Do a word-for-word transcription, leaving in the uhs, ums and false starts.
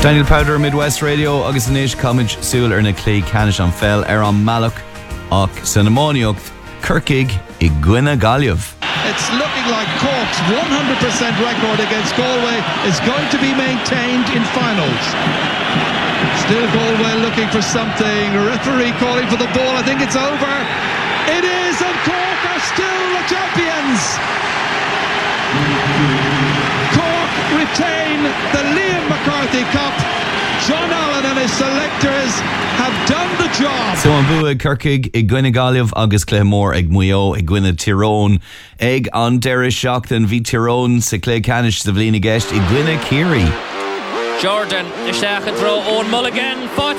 Daniel Powder, Midwest Radio, agus inis Comage Súil ar na clé canis an fel ar an malach ach san amóniocht Kirkig I Gwine Gaillimh. It's looking like Cork's one hundred percent record against Galway is going to be maintained in finals. Still Galway looking for something. Referee calling for the ball. I think it's over. It is, and Cork are still the champions. Cork retain the Liam McCarthy Cup. John Allen and his selectors have done the job. So an bua Kirkig I Gwine Gaillimh agus Clémór ag Muyo I Gwine Tyrone. Ag an deire seachtain bhí Tyrone sa clé canis sa bhliain gist I Gwine Keary. Jordan, isteach an throw Owen Mulligan.